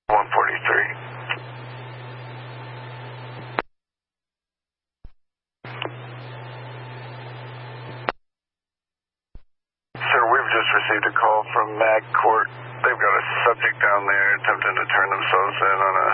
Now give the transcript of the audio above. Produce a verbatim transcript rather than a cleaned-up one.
one forty-three. Sir, we've just received a call from Mag Court. They've got a subject down there attempting to turn themselves in on a